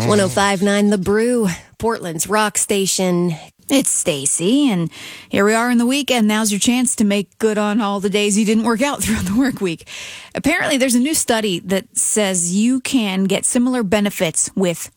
105.9 The Brew, Portland's rock station. It's Stacy, and here we are in the weekend. Now's your chance to make good on all the days you didn't work out throughout the work week. Apparently, there's a new study that says you can get similar benefits with